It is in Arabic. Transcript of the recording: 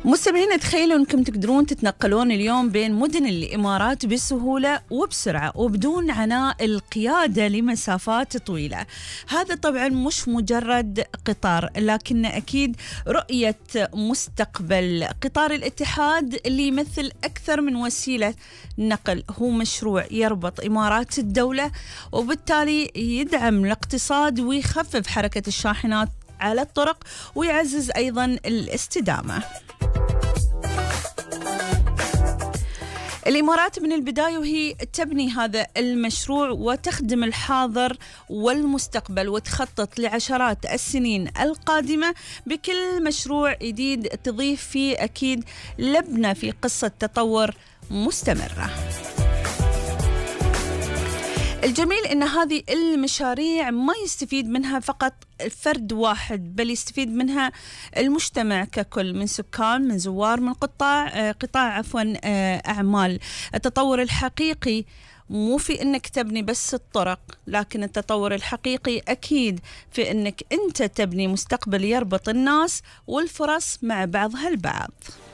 مستمعين، تخيلوا انكم تقدرون تتنقلون اليوم بين مدن الامارات بسهوله وبسرعه وبدون عناء القياده لمسافات طويله. هذا طبعا مش مجرد قطار، لكن اكيد رؤيه مستقبل. قطار الاتحاد اللي يمثل اكثر من وسيله نقل هو مشروع يربط امارات الدوله، وبالتالي يدعم الاقتصاد ويخفف حركه الشاحنات على الطرق ويعزز ايضا الاستدامه. الإمارات من البداية وهي تبني هذا المشروع وتخدم الحاضر والمستقبل، وتخطط لعشرات السنين القادمة بكل مشروع جديد تضيف فيه أكيد لبنة في قصة تطور مستمرة. الجميل أن هذه المشاريع ما يستفيد منها فقط فرد واحد، بل يستفيد منها المجتمع ككل، من سكان، من زوار، من قطاع أعمال. التطور الحقيقي مو في أنك تبني بس الطرق، لكن التطور الحقيقي أكيد في أنك أنت تبني مستقبل يربط الناس والفرص مع بعضها البعض.